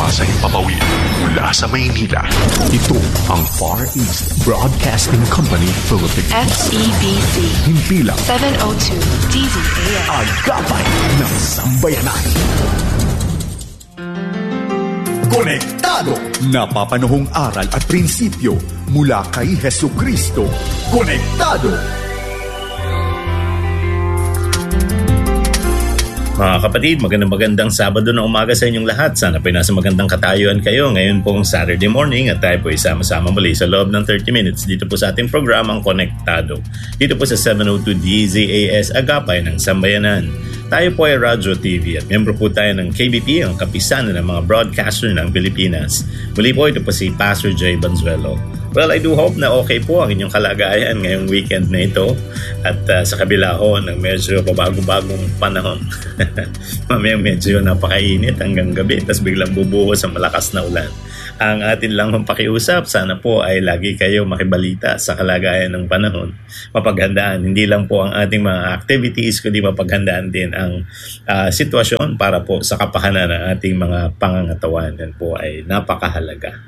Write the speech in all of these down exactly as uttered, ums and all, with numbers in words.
sa himpapawid mula sa Maynila. Ito ang Far East Broadcasting Company Philippines. F E B C. Himpilang seven oh two D Z A S. Agapay ng Sambayanan. Konektado! Napapanahong aral at prinsipyo mula kay Hesukristo. Konektado! Mga kapatid, magandang magandang Sabado na umaga sa inyong lahat. Sana po nasa magandang katayuan kayo. Ngayon pong Saturday morning at tayo po isama-sama muli sa loob ng thirty minutes dito po sa ating programang Konektado. Dito po sa seven oh two D Z A S Agapay ng Sambayanan. Tayo po ay Radyo T V at miyembro po tayo ng K B P, ang kapisanan ng mga broadcaster ng Pilipinas. Muli po ito po si Pastor Jay Banzuelo. Well, I do hope na okay po ang inyong kalagayan ngayong weekend na ito at uh, sa kabila ho ng medyo pabago-bagong panahon. Mamaya medyo napakainit hanggang gabi tapos biglang bubuhos ang malakas na ulan. Ang atin lang pakiusap, sana po ay lagi kayo makibalita sa kalagayan ng panahon. Mapaghandaan, hindi lang po ang ating mga activities, kundi mapaghandaan din ang uh, sitwasyon para po sa kapahanan ng ating mga pangangatawan. Yan po ay napakahalaga.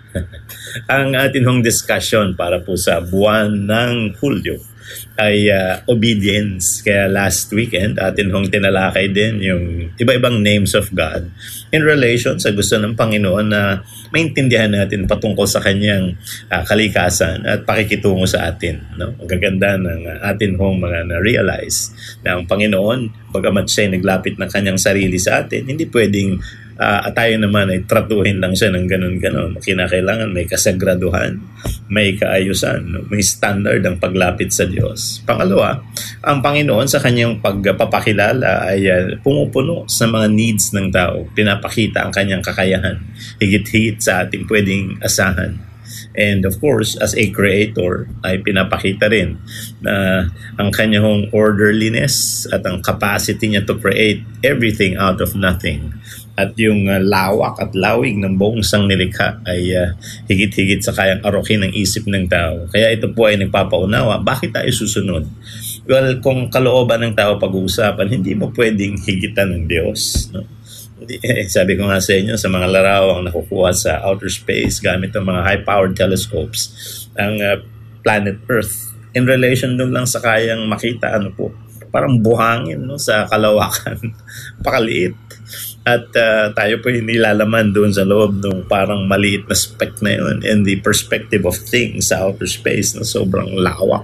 Ang ating hong discussion para po sa buwan ng Hulyo ay uh, obedience. Kaya last weekend atin hong tinalakay din yung iba-ibang names of God in relation sa gusto ng Panginoon na maintindihan natin patungkol sa kanyang uh, kalikasan at pakikitungo sa atin. No? Ang gaganda ng uh, atin hong mga na-realize na ang Panginoon, bagamat siya naglapit ng kanyang sarili sa atin, hindi pwedeng Uh, at tayo naman ay tratuhin lang siya ng ganun-ganun. Kinakailangan may kasagraduhan, may kaayusan, no? May standard ang paglapit sa Diyos. Pangalawa, ang Panginoon sa kanyang pagpapakilala ay uh, pumupuno sa mga needs ng tao. Pinapakita ang kanyang kakayahan, higit-higit sa ating pwedeng asahan. And of course, as a creator, ay pinapakita rin na ang kanyang orderliness at ang capacity niya to create everything out of nothing. At yung uh, lawak at lawig ng buong sangnilikha ay uh, higit-higit sa kayang arokin ng isip ng tao. Kaya ito po ay nagpapaunawa. Bakit tayo susunod? Well, kung kalooban ng tao pag-uusapan, hindi mo pwedeng higitan ng Diyos. No? Eh, sabi ko nga sa inyo, sa mga larawang nakukuha sa outer space gamit ang mga high-powered telescopes, ang uh, planet Earth, in relation dun lang sa kayang makita, ano po, parang buhangin no, sa kalawakan. Pakaliit. At uh, tayo po hindi lalaman doon sa loob ng parang maliit na speck na yun and the perspective of things sa outer space na sobrang lawak.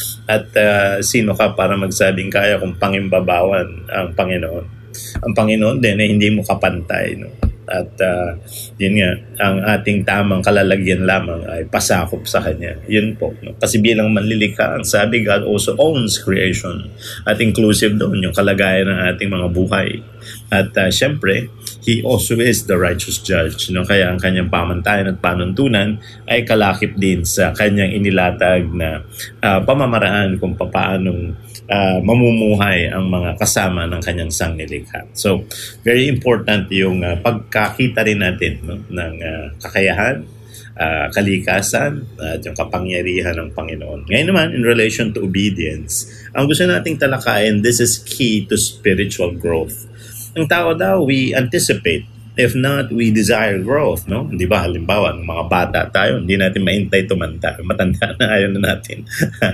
At uh, sino ka para magsabing kaya kung pangimbabawan ang Panginoon? Ang Panginoon din ay hindi mo kapantay. No? At uh, yun nga, ang ating tamang kalalagyan lamang ay pasakop sa Kanya. Yun po. No? Kasi bilang manlilikha, ang sabi, God also owns creation. At inclusive doon yung kalagayan ng ating mga buhay. At uh, syempre, He also is the righteous judge. No? Kaya ang kanyang pamantayan at panuntunan ay kalakip din sa kanyang inilatag na uh, pamamaraan kung papaanong uh, mamumuhay ang mga kasama ng kanyang sangnilikha. So, very important yung uh, pagkakita rin natin no? ng uh, kakayahan, uh, kalikasan, at uh, yung kapangyarihan ng Panginoon. Ngayon naman, in relation to obedience, ang gusto nating talakayin, this is key to spiritual growth. Ang tao daw, we anticipate. If not, we desire growth, no? Hindi ba? Halimbawa, ng mga bata tayo, hindi natin maintay tumanda. Matanda na, ayaw na natin.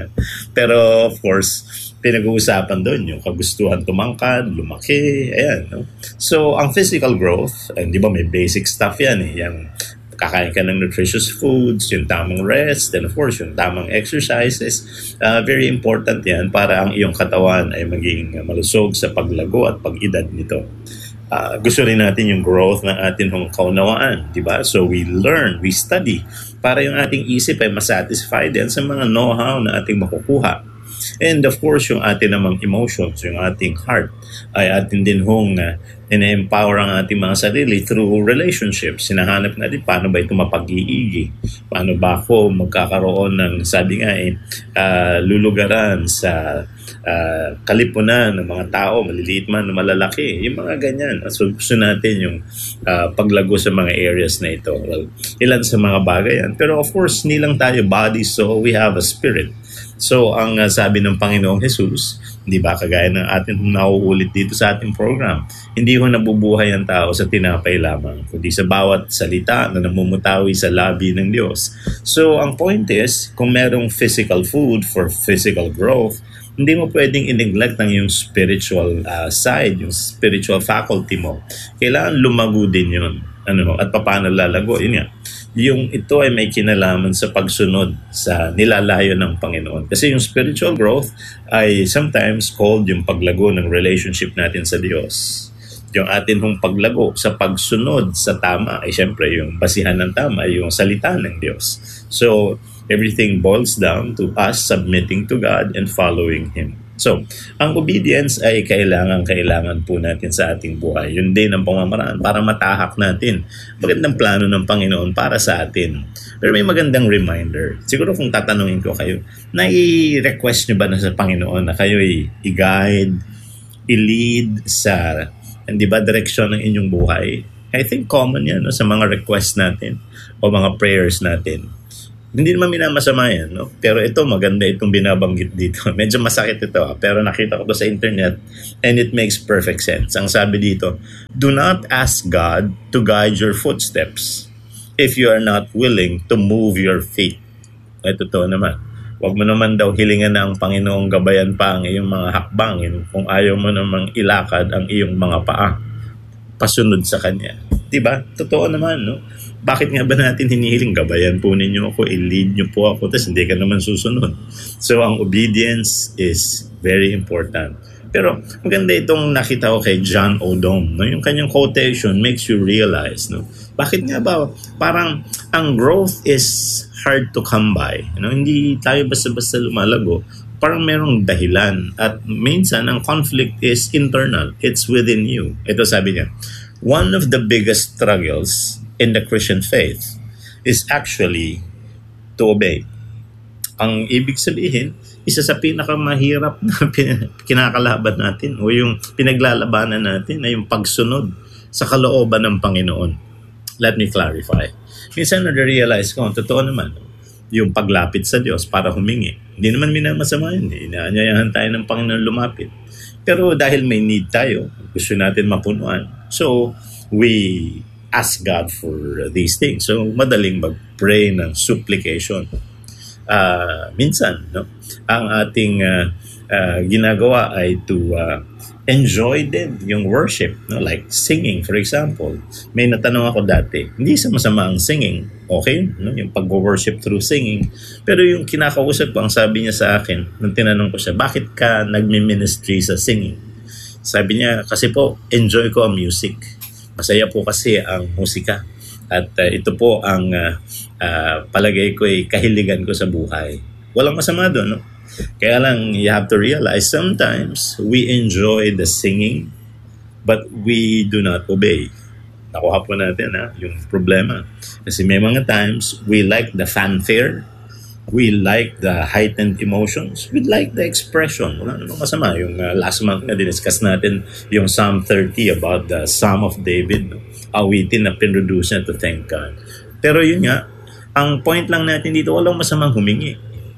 Pero, of course, pinag-uusapan doon yung kagustuhan tumangkad, lumaki, ayan, no? So, ang physical growth, hindi ba may basic stuff yan, eh. Yung kakain ka ng nutritious foods, yung tamang rest, and of course, yung tamang exercises. Uh, very important yan para ang iyong katawan ay maging malusog sa paglago at pag-edad nito. Uh, gusto rin natin yung growth ng ating kaunawaan, di ba? So we learn, we study, para yung ating isip ay masatisfied din sa mga know-how na ating makukuha. And of course, yung ating namang emotions, yung ating heart, ay atin din hong uh, ina-empower ang ating mga sarili through relationships. Sinahanap natin paano ba ito mapag-iigi? Paano ba ako magkakaroon ng, sabi nga eh, uh, lulugaran sa uh, kalipunan ng mga tao, maliliit man o malalaki. Yung mga ganyan. So gusto natin yung uh, paglago sa mga areas na ito. Well, ilan sa mga bagay yan. Pero of course, hindi lang tayo body, so we have a spirit. So, ang uh, sabi ng Panginoong Jesus, di ba, kagaya ng atin kung nauulit dito sa ating program, hindi ho nabubuhay ang tao sa tinapay lamang, kundi sa bawat salita na namumutawi sa labi ng Diyos. So, ang point is, kung merong physical food for physical growth, hindi mo pwedeng i-neglect ang yung spiritual uh, side, yung spiritual faculty mo. Kailangan lumago din yun. Ano, at paano lalago? Yun nga. Yung ito ay may kinalaman sa pagsunod sa nilalayo ng Panginoon. Kasi yung spiritual growth ay sometimes called yung paglago ng relationship natin sa Diyos. Yung atin hong paglago sa pagsunod sa tama ay siyempre yung basihan ng tama ay yung salita ng Diyos. So, everything boils down to us submitting to God and following Him. So, ang obedience ay kailangan-kailangan po natin sa ating buhay. Yun din ang pamamaraan para matahak natin magandang plano ng Panginoon para sa atin. Pero may magandang reminder. Siguro kung tatanungin ko kayo, nai-request nyo ba na sa Panginoon na kayo i-guide, i-lead sa, hindi ba, direksyon ng inyong buhay? I think common yan no, sa mga request natin o mga prayers natin. Hindi naman minamasama yan, no? Pero ito, maganda itong binabanggit dito. Medyo masakit ito, ha? Pero nakita ko to sa internet and it makes perfect sense. Ang sabi dito, do not ask God to guide your footsteps if you are not willing to move your feet. Ito to naman. Huwag mo naman daw hilingan na ang Panginoong gabayan pa ang iyong mga hakbangin kung ayaw mo namang ilakad ang iyong mga paa pasunod sa Kanya. Diba? Totoo naman, no? Bakit nga ba natin hinihiling? Gabayan po ninyo ako, i-lead nyo po ako, tapos hindi ka naman susunod. So, ang obedience is very important. Pero, maganda itong nakita ko kay John Odom. No? Yung kanyang quotation makes you realize, no? Bakit nga ba? Parang, ang growth is hard to come by. You know? Hindi tayo basta-basta lumalago. Parang merong dahilan. At minsan, ang conflict is internal. It's within you. Ito sabi niya, one of the biggest struggles in the Christian faith is actually to obey. Ang ibig sabihin, isa sa pinakamahirap na kinakalaban natin o yung pinaglalabanan natin ay yung pagsunod sa kalooban ng Panginoon. Let me clarify. Minsan na-realize ko, totoo naman, yung paglapit sa Diyos para humingi. Hindi naman minamasama yun. Inaanyayahan tayo ng Panginoon lumapit. Pero dahil may need tayo, gusto natin mapunuan. So, we ask God for these things. So, madaling mag-pray ng supplication. Uh, minsan, no, ang ating uh, uh, ginagawa ay to uh, enjoy din yung worship. No? Like singing, for example. May natanong ako dati, hindi sa masama ang singing. Okay, no? Yung pag-worship through singing. Pero yung kinakausap ko, ang sabi niya sa akin, nung tinanong ko siya, bakit ka nagmi-ministry sa singing? Sabi niya, kasi po, enjoy ko ang music. Masaya po kasi ang musika. At uh, ito po ang uh, uh, palagay ko ay kahiligan ko sa buhay. Walang masama doon, no? Kaya lang, you have to realize, sometimes we enjoy the singing, but we do not obey. Nakuha po natin, ha, yung problema. Kasi may mga times, we like the fanfare, we like the heightened emotions, we like the expression. Wala namang masama. Yung uh, last month na diniscuss natin yung Psalm thirty about the Psalm of David, no? Awitin na pinroduce niya to thank God. Pero yun nga, ang point lang natin dito, walang masamang humingi.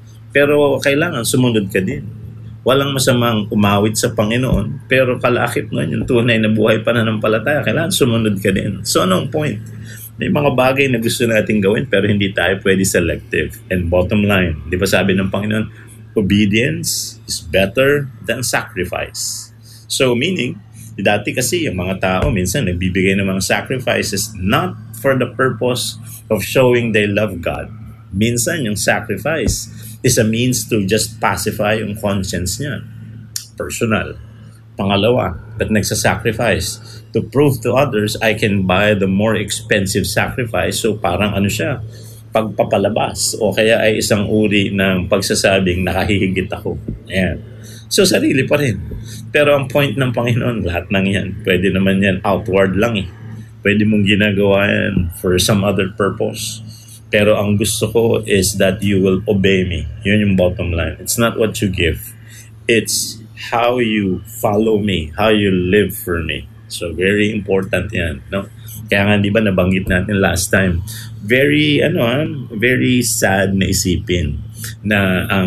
Pero kailangan sumunod ka din. Walang masamang umawit sa Panginoon, pero kalakip nun yung tunay na buhay pananampalataya, kailangan sumunod ka din. So anong point? May mga bagay na gusto natin gawin pero hindi tayo pwede selective. And bottom line, di ba sabi ng Panginoon, obedience is better than sacrifice. So meaning, dati kasi yung mga tao minsan nagbibigay ng mga sacrifices not for the purpose of showing they love God. Minsan yung sacrifice is a means to just pacify yung conscience niya. Personal. Pangalawa, that nagsasacrifice to prove to others I can buy the more expensive sacrifice. So parang ano siya, pagpapalabas o kaya ay isang uri ng pagsasabing nakahihigit ako. Ayan. So sarili pa rin. Pero ang point ng Panginoon, lahat ng yan, pwede naman yan outward lang eh. Pwede mong ginagawa yan for some other purpose. Pero ang gusto ko is that you will obey me. Yun yung bottom line. It's not what you give. It's how you follow me, how you live for me. So very important yan, no? Kaya nga di ba nabanggit natin last time, very ano, very sad na isipin na ang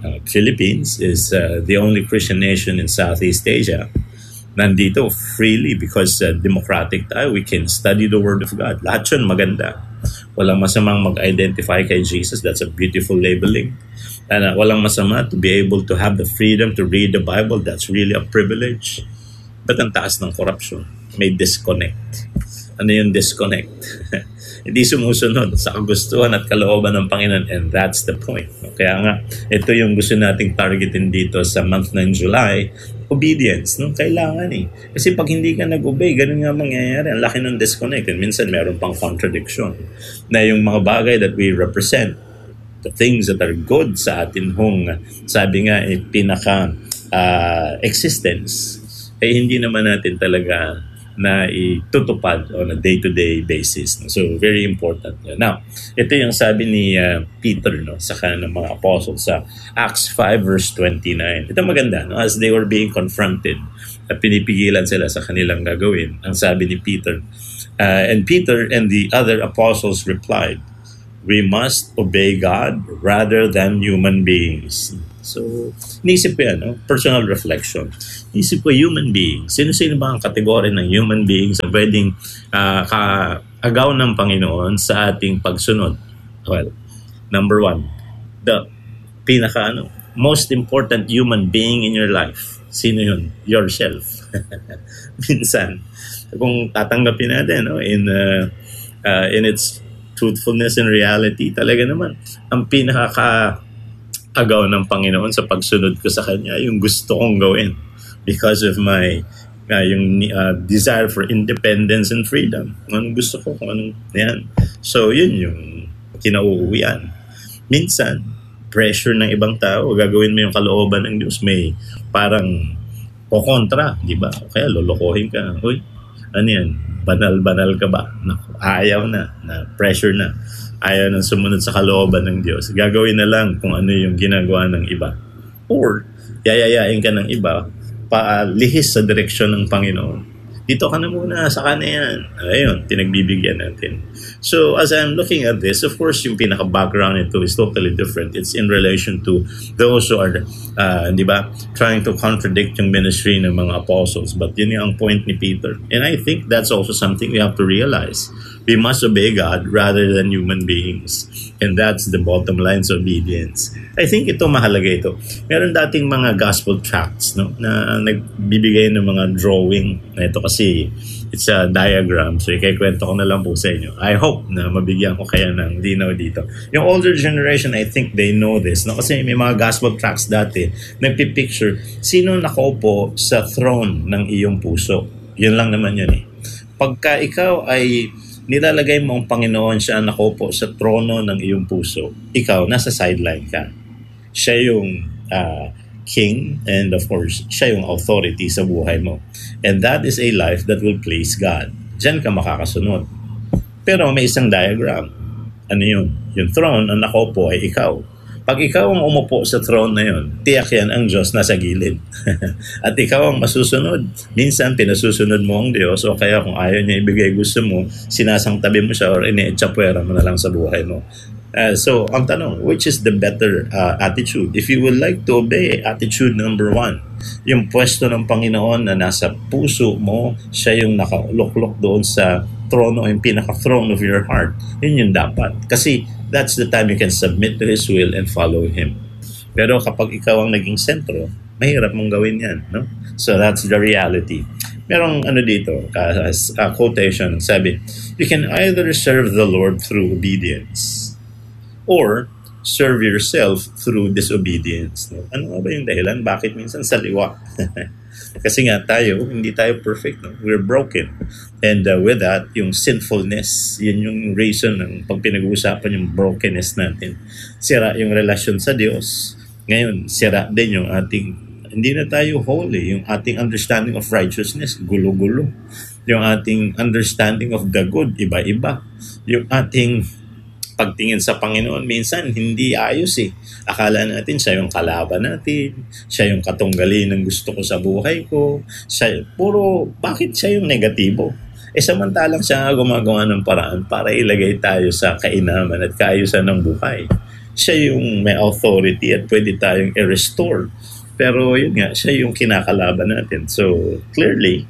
Uh, Philippines is uh, the only Christian nation in Southeast Asia. Nandito freely because uh, democratic tayo. We can study the Word of God. Lahat yun maganda. Walang masamang mag-identify kay Jesus. That's a beautiful labeling. And uh, walang masama to be able to have the freedom to read the Bible. That's really a privilege. But ang taas ng corruption. May disconnect. Ano yung disconnect? Hindi sumusunod sa kagustuhan at kalooban ng Panginoon, and that's the point. Kaya nga, ito yung gusto nating targetin dito sa month ng July, obedience. No? Kailangan eh. Kasi pag hindi ka nag-obey, ganun nga mangyayari. Ang laki ng disconnect. And minsan meron pang contradiction na yung mga bagay that we represent, the things that are good sa atin hong, sabi nga, eh, pinaka uh, existence, eh hindi naman natin talaga na itutupad on a day-to-day basis. So, very important. Now, ito yung sabi ni uh, Peter no, sa kanang mga apostles sa Acts five verse twenty-nine. Ito maganda. No? As they were being confronted at pinipigilan sila sa kanilang gagawin, ang sabi ni Peter, uh, and Peter and the other apostles replied, "We must obey God rather than human beings." So, nisip ko yan, no? Personal reflection. Nisip ko human beings. Sino-sino ba ang kategory ng human beings na pwedeng uh, kaagaw ng Panginoon sa ating pagsunod? Well, number one, the pinaka, ano, most important human being in your life. Sino yun? Yourself. Minsan, kung tatanggapin natin, no, in, uh, uh, in its truthfulness and reality, talaga naman, ang pinaka agaw ng Panginoon sa pagsunod ko sa Kanya, yung gusto kong gawin because of my uh, yung uh, desire for independence and freedom. Anong gusto ko, kung anong yan. So, yun yung kinauuwian. Minsan, pressure ng ibang tao, gagawin mo yung kalooban ng Diyos, may parang o kontra, di ba? Kaya lolokohin ka. Uy, ano yan? Banal-banal ka ba? Naku, ayaw na, na pressure na. Ayaw nang sumunod sa kalooban ng Diyos. Gagawin na lang kung ano yung ginagawa ng iba. Or, yayayain ka ng iba, paalihis sa direksyon ng Panginoon. Dito ka na muna, sa kanya yan. Ayun, tinagbibigyan natin. So, as I'm looking at this, of course, yung pinaka-background nito is totally different. It's in relation to those who are, uh, di ba, trying to contradict yung ministry ng mga apostles. But yun yung point ni Peter. And I think that's also something we have to realize. We must obey God rather than human beings. And that's the bottom line sa obedience. I think ito, mahalaga ito. Meron dating mga gospel tracts, no, na nagbibigay ng mga drawing. Na ito kasi, it's a diagram. So, ikikwento ko na lang po sa inyo. I hope na mabigyan ko kaya ng linaw dito. Yung older generation, I think they know this. No? Kasi may mga gospel tracts dati, nagpipicture, sino nakaupo sa throne ng iyong puso. Yun lang naman yun eh. Pagka ikaw ay nilalagay mo ang Panginoon siya nakaupo sa trono ng iyong puso, ikaw, nasa sideline ka. Siya yung uh, king, and of course, siya yung authority sa buhay mo. And that is a life that will please God. Diyan ka makakasunod. Pero may isang diagram. Ano yun? Yung throne, ang nakaupo ay ikaw. Pag ikaw ang umupo sa throne na yun, tiyak yan ang Diyos nasa gilid. At ikaw ang masusunod. Minsan, pinasusunod mo ang Diyos, o kaya kung ayaw niya ibigay gusto mo, sinasangtabi mo siya or ini-etsapwera mo na lang sa buhay mo. Uh, so, ang tanong, which is the better uh, attitude? If you would like to obey, attitude number one, yung pwesto ng Panginoon na nasa puso mo, siya yung nakaluklok doon sa trono, yung pinaka-throne of your heart, yun yung dapat. Kasi that's the time you can submit to His will and follow Him. Pero kapag ikaw ang naging sentro, mahirap mong gawin yan. No? So that's the reality. Merong ano dito, uh, uh, quotation, sabi, you can either serve the Lord through obedience or serve yourself through disobedience. No? Ano ba yung dahilan? Bakit minsan saliwa? Kasi nga tayo, hindi tayo perfect. No? We're broken. And uh, with that, yung sinfulness, yun yung reason ng pag pinag-uusapan yung brokenness natin. Sira yung relasyon sa Diyos. Ngayon, sira din yung ating, hindi na tayo holy. Yung ating understanding of righteousness, gulo-gulo. Yung ating understanding of the good, iba-iba. Yung ating pagtingin sa Panginoon, minsan hindi ayos eh. Akala natin siya yung kalaban natin, siya yung katunggali ng gusto ko sa buhay ko, siya, puro, bakit siya yung negatibo? Eh samantalang siya gumagawa ng paraan para ilagay tayo sa kainaman at kaayusan ng buhay. siya yung may authority at pwede tayong i-restore. Pero yun nga, siya yung kinakalaban natin. So clearly,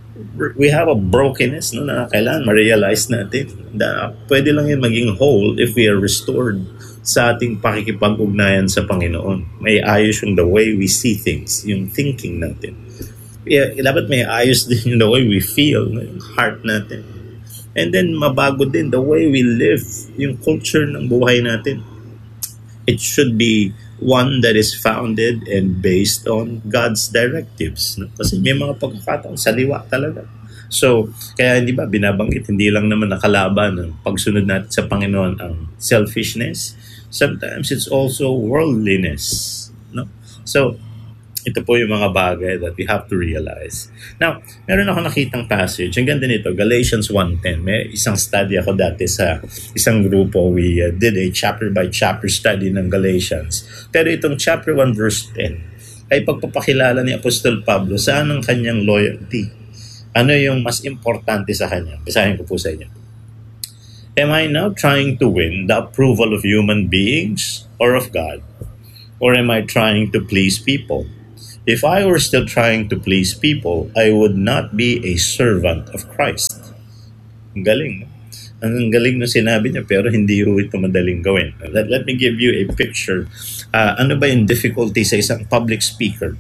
we have a brokenness no, na kailangan ma-realize natin na pwede lang yun maging whole if we are restored sa ating pakikipag-ugnayan sa Panginoon. May ayos yung the way we see things, yung thinking natin. Yeah, dapat may ayos din yung the way we feel, yung heart natin. And then mabago din the way we live, yung culture ng buhay natin. It should be one that is founded and based on God's directives. No? Kasi may mga pagkakataon, saliwa talaga. So, kaya hindi ba, binabanggit, hindi lang naman nakalaban ng pagsunod natin sa Panginoon ang selfishness. Sometimes it's also worldliness. No? So, ito po yung mga bagay that we have to realize. Now, meron ako nakitang passage. Ang ganda nito, Galatians one ten. May isang study ako dati sa isang grupo. We uh, did a chapter-by-chapter study ng Galatians. Pero itong chapter one verse ten ay pagpapakilala ni Apostol Pablo saan ang kanyang loyalty. Ano yung mas importante sa kanya? Basahin ko po sa inyo. Am I now trying to win the approval of human beings or of God? Or am I trying to please people? If I were still trying to please people, I would not be a servant of Christ. Ang galing, no? Ang galing na sinabi niya, pero hindi ho ito madaling gawin. Let, let me give you a picture. Uh, ano ba yung difficulty sa isang public speaker?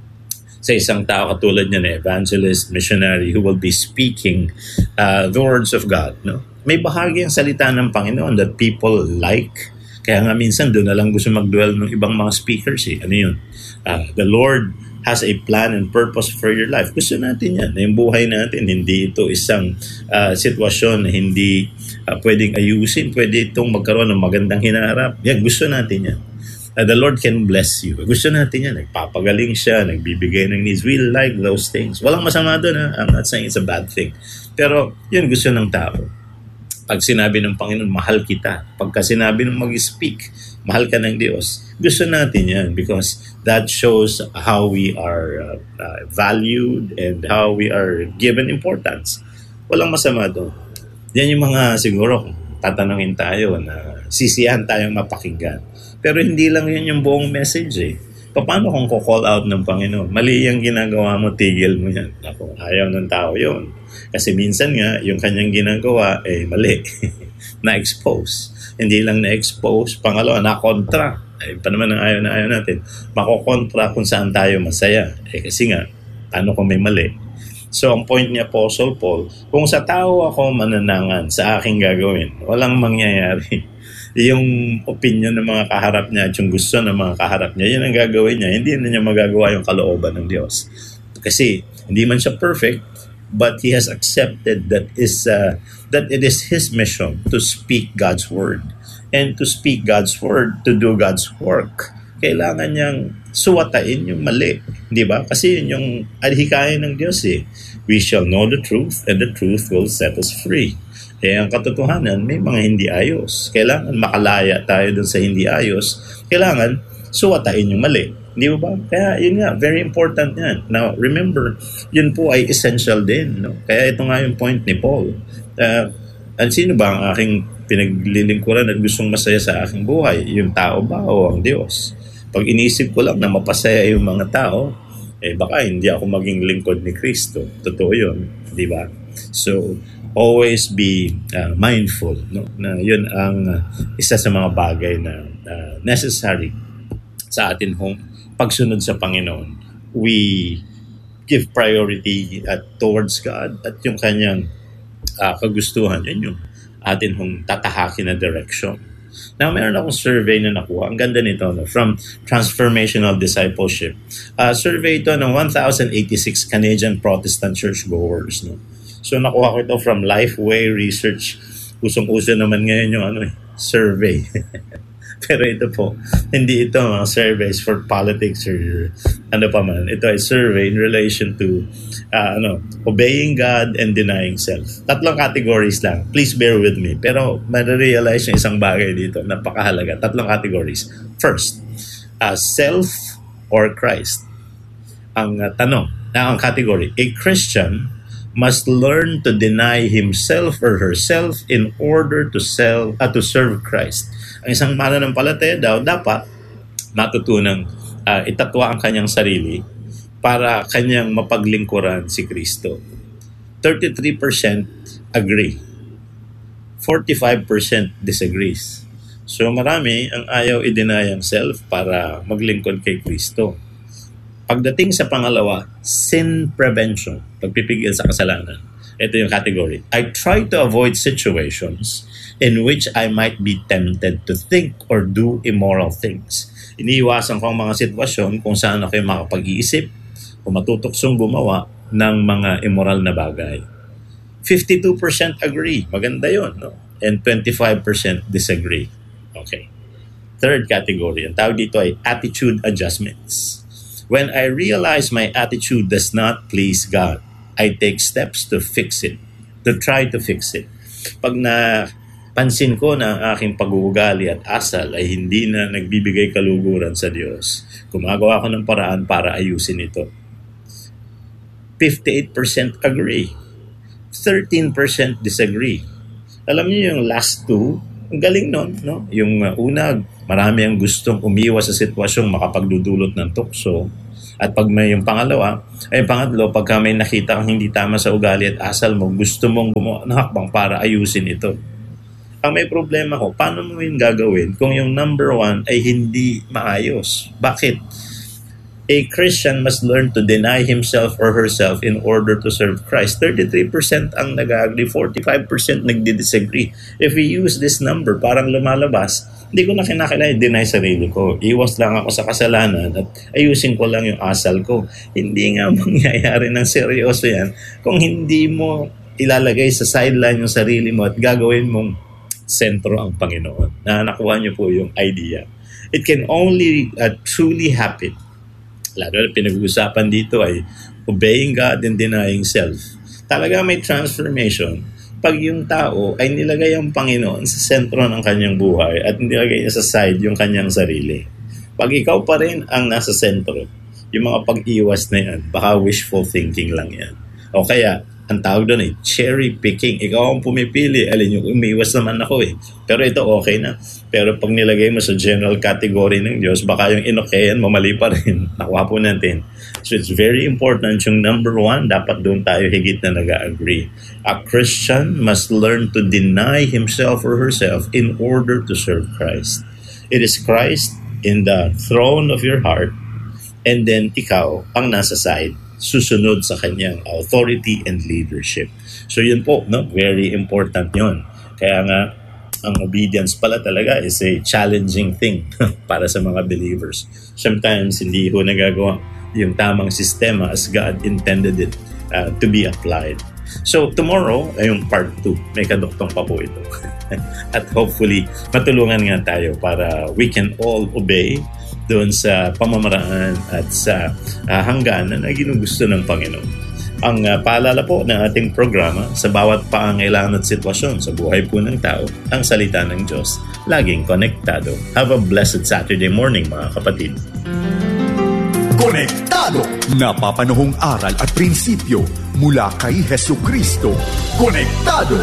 Sa isang tao katulad niya na evangelist, missionary, who will be speaking uh, the words of God. No? May bahagi ang salita ng Panginoon that people like. Kaya nga minsan doon na lang gusto mag-dwell ng ibang mga speakers. Eh. Ano yun? Uh, the Lord has a plan and purpose for your life. Gusto natin yan. Na yung buhay natin, hindi ito isang uh, sitwasyon na hindi uh, pwedeng ayusin. Pwede itong magkaroon ng magandang hinaharap. Yan, gusto natin yan. Uh, the Lord can bless you. Gusto natin yan. Nagpapagaling siya, nagbibigay ng needs. We like those things. Walang masama doon. Ha? I'm not saying it's a bad thing. Pero yun gusto ng tao. Pag sinabi ng Panginoon, mahal kita. Pagka sinabi ng mag-speak, mahal ka ng Diyos. Gusto natin yan because that shows how we are uh, uh, valued and how we are given importance. Walang masama doon. Yan yung mga siguro tatanungin tayo na sisiyahan tayong mapakinggan. Pero hindi lang yun yung buong message eh. Paano kung ko-call out ng Panginoon? Mali yung ginagawa mo, tigil mo yan. Ako, ayaw ng tao yun. Kasi minsan nga, yung kanyang ginagawa, eh, mali. Na-expose. Hindi lang na-expose. Pangalawa, na-kontra. Eh, pa naman ang ayaw na ayaw natin. Makokontra kung saan tayo masaya. Eh, kasi nga, ano kung may mali? So, ang point ni Apostle Paul, kung sa tao ako mananangan sa aking gagawin, walang mangyayari. Yung opinion ng mga kaharap niya at yung gusto ng mga kaharap niya, yun ang gagawin niya. Hindi na niya magagawa yung kalooban ng Diyos. Kasi hindi man siya perfect, but he has accepted that is uh, that it is his mission to speak God's word. And to speak God's word, to do God's work, kailangan niyang suwatain yung mali. Di ba? Kasi yun yung adhikain ng Diyos eh. We shall know the truth and the truth will set us free. Kaya ang katotohanan, may mga hindi ayos. Kailangan makalaya tayo dun sa hindi ayos. Kailangan suwatain yung mali. Di ba? Kaya yun nga, very important yan. Now, remember, yun po ay essential din. No? Kaya ito nga yung point ni Paul. Uh, at sino ba ang aking pinaglilingkuran at gustong masaya sa aking buhay? Yung tao ba o ang Diyos? Pag inisip ko lang na mapasaya yung mga tao, eh baka hindi ako maging lingkod ni Kristo. Totoo yun. Di ba? So, always be uh, mindful, no? Na yun ang uh, isa sa mga bagay na uh, necessary sa atin hong pagsunod sa Panginoon. We give priority at towards God at yung kanyang uh, kagustuhan, yun yung atin hong tatahakin na direction. Now, meron akong survey na nakuha. Ang ganda nito, no? From Transformational Discipleship. Uh, survey ito ng one thousand eighty-six Canadian Protestant churchgoers, no? So, nakuha ko ito from Lifeway Research. Usong-uso naman ngayon yung ano, survey. Pero ito po, hindi ito mga surveys for politics or ano pa man. Ito ay survey in relation to uh, ano, obeying God and denying self. Tatlong categories lang. Please bear with me. Pero ma-realize yung isang bagay dito. Napakahalaga. Tatlong categories. First, uh, self or Christ. Ang uh, tanong, na ang category, a Christian must learn to deny himself or herself in order to sell uh, to serve Christ. Ang isang mananampalataya daw dapat matutunang uh, itatwa ang kanyang sarili para kanyang mapaglingkuran si Kristo. thirty-three percent agree. forty-five percent disagrees. So marami ang ayaw i-deny ang self para maglingkod kay Kristo. Pagdating sa pangalawa, sin prevention, pagpipigil sa kasalanan. Ito yung category. I try to avoid situations in which I might be tempted to think or do immoral things. Iniiwasan ko ang mga sitwasyon kung saan ako makapag-iisip o matutuksong gumawa ng mga immoral na bagay. fifty-two percent agree. Maganda yun, no? And twenty-five percent disagree. Okay. Third category, ang tawag dito ay attitude adjustments. When I realize my attitude does not please God, I take steps to fix it, to try to fix it. Pag na pansin ko na ang aking pag-uugali at asal ay hindi na nagbibigay kaluguran sa Diyos, gumagawa ko ng paraan para ayusin ito. fifty-eight percent agree. thirteen percent disagree. Alam niyo yung last two, ang galing nun, no? Yung uh, una, marami ang gustong umiwas sa sitwasyong makapagdudulot ng tukso. At pag may yung pangalawa, ay pangatlo, pagka may nakita kang hindi tama sa ugali at asal mo, gusto mong gumawa ng hakbang para ayusin ito. Ang may problema ko, paano mo yun gagawin kung yung number one ay hindi maayos? Bakit? A Christian must learn to deny himself or herself in order to serve Christ. thirty-three percent ang nag-agree, forty-five percent nagdi-disagree. If we use this number, parang lumalabas, hindi ko na kinakailangan i-deny sarili ko. Iwas lang ako sa kasalanan at ayusin ko lang yung asal ko. Hindi nga mangyayari ng seryoso yan kung hindi mo ilalagay sa sideline yung sarili mo at gagawin mong sentro ang Panginoon. Na nakuha niyo po yung idea. It can only uh, truly happen. Lalo na pinag-uusapan dito ay obeying God and denying self. Talaga may transformation pag yung tao ay nilagay ang Panginoon sa sentro ng kanyang buhay at nilagay niya sa side yung kanyang sarili. Pag ikaw pa rin ang nasa sentro, yung mga pag-iwas na yan, baka wishful thinking lang yan. O kaya, ang tawag doon ay cherry picking. Ikaw ang pumipili. Alin yung umiwas naman ako eh. Pero ito okay na. Pero pag nilagay mo sa general category ng Diyos, baka yung inokayan mo mali pa rin. Nakuha po natin. So it's very important yung number one, dapat doon tayo higit na nag-agree. A Christian must learn to deny himself or herself in order to serve Christ. It is Christ in the throne of your heart and then ikaw ang nasa side, susunod sa kanyang authority and leadership. So yun po, no? Very important yun. Kaya nga, ang obedience pala talaga is a challenging thing para sa mga believers. Sometimes, hindi ho nagagawa yung tamang sistema as God intended it uh, to be applied. So tomorrow, ay yung part two. May kaduktong pa po ito. At hopefully, matulungan nga tayo para we can all obey doon sa pamamaraan at sa uh, hangganan na ginugusto ng Panginoon. Ang uh, paalala po ng ating programa, sa bawat pangangailangan at sitwasyon sa buhay po ng tao, ang salita ng Diyos, laging konektado. Have a blessed Saturday morning, mga kapatid. Konektado! Napapanahong aral at prinsipyo mula kay Hesukristo. Konektado!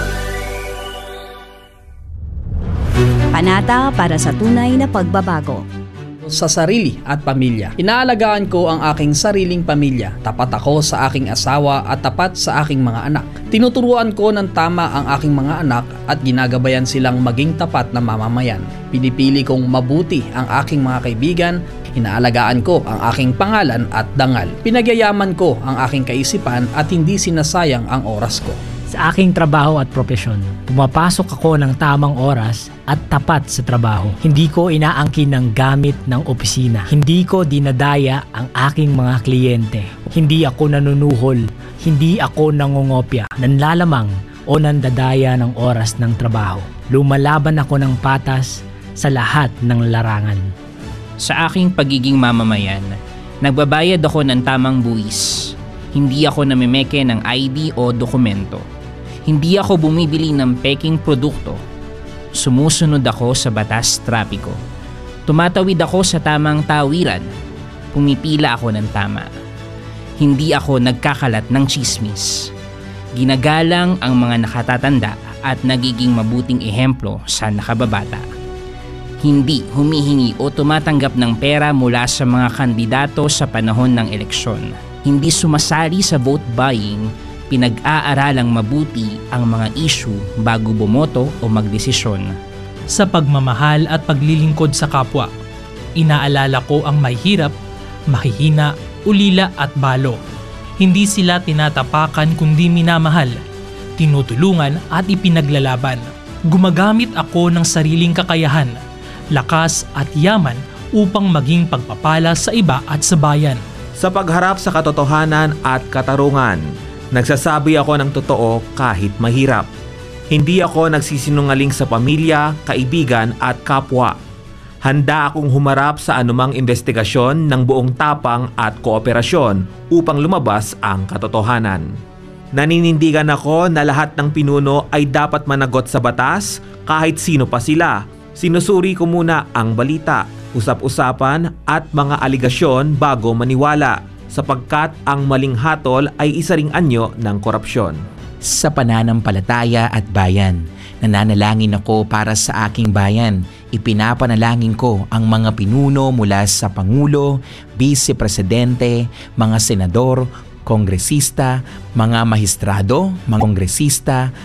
Panata para sa tunay na pagbabago. Sa sarili at pamilya. Inaalagaan ko ang aking sariling pamilya. Tapat ako sa aking asawa at tapat sa aking mga anak. Tinuturuan ko ng tama ang aking mga anak at ginagabayan silang maging tapat na mamamayan. Pinipili kong mabuti ang aking mga kaibigan. Inaalagaan ko ang aking pangalan at dangal. Pinagyayaman ko ang aking kaisipan at hindi sinasayang ang oras ko. Sa aking trabaho at propesyon, pumapasok ako ng tamang oras at tapat sa trabaho. Hindi ko inaangkin ng gamit ng opisina. Hindi ko dinadaya ang aking mga kliyente. Hindi ako nanunuhol. Hindi ako nangongopya, nanlalamang o nandadaya ng oras ng trabaho. Lumalaban ako ng patas sa lahat ng larangan. Sa aking pagiging mamamayan, nagbabayad ako ng tamang buwis. Hindi ako namimeke ng I D o dokumento. Hindi ako bumibili ng peking produkto. Sumusunod ako sa batas trapiko. Tumatawid ako sa tamang tawiran. Pumipila ako ng tama. Hindi ako nagkakalat ng chismis. Ginagalang ang mga nakatatanda at nagiging mabuting ehemplo sa nakababata. Hindi humihingi o tumatanggap ng pera mula sa mga kandidato sa panahon ng eleksyon. Hindi sumasali sa vote buying, pinag-aaralang mabuti ang mga issue bago bumoto o magdesisyon. Sa pagmamahal at paglilingkod sa kapwa, inaalala ko ang mahihirap, mahihina, ulila at balo. Hindi sila tinatapakan kundi minamahal, tinutulungan at ipinaglalaban. Gumagamit ako ng sariling kakayahan, lakas at yaman upang maging pagpapala sa iba at sa bayan. Sa pagharap sa katotohanan at katarungan, nagsasabi ako ng totoo kahit mahirap. Hindi ako nagsisinungaling sa pamilya, kaibigan at kapwa. Handa akong humarap sa anumang investigasyon ng buong tapang at kooperasyon upang lumabas ang katotohanan. Naninindigan ako na lahat ng pinuno ay dapat managot sa batas kahit sino pa sila. Sinusuri ko muna ang balita, usap-usapan at mga aligasyon bago maniwala, sapagkat ang maling hatol ay isa ring anyo ng korupsyon. Sa pananampalataya at bayan, nananalangin ako para sa aking bayan. Ipinapanalangin ko ang mga pinuno mula sa Pangulo, Vice Presidente, mga senador, kongresista, mga mahistrado, mga kongresista,